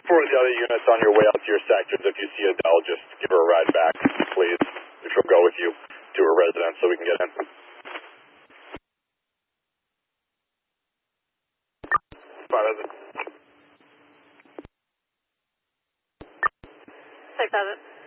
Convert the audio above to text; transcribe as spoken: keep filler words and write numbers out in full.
For the other units on your way out to your sectors, if you see Adele, just give her a ride back, please. If she'll go with you to her residence so we can get in. Five thousand. Six thousand.